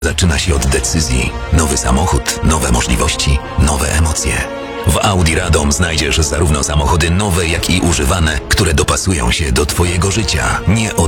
Zaczyna się od decyzji. Nowy samochód, nowe możliwości, nowe emocje. W Audi Radom znajdziesz zarówno samochody nowe, jak i używane, które dopasują się do Twojego życia. Nie od